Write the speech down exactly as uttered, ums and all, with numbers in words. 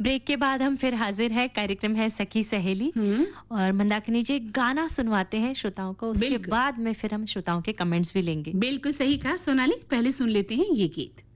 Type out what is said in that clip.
Break के बाद हम फिर हाजिर है, कार्यक्रम है सखी सहेली और मंदाकिनी जी गाना सुनवाते हैं श्रोताओं को, उसके बाद में फिर हम श्रोताओं के कमेंट्स भी लेंगे। बिल्कुल सही कहा सोनाली, पहले सुन लेते हैं ये गीत।